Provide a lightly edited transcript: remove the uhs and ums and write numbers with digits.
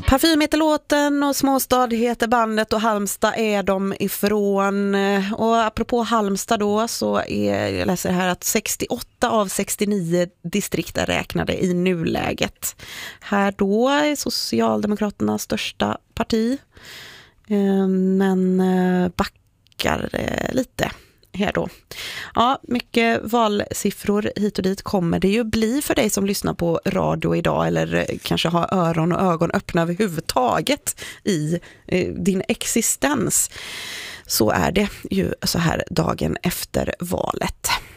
Parfym heter låten och Småstad heter bandet och Halmstad är de ifrån. Och apropå Halmstad då så jag läser här att 68 av 69 distrikt är räknade i nuläget. Här då är Socialdemokraternas största parti, men backar lite här då. Ja, mycket valsiffror hit och dit kommer det ju bli för dig som lyssnar på radio idag eller kanske har öron och ögon öppna överhuvudtaget i din existens. Så är det ju så här dagen efter valet.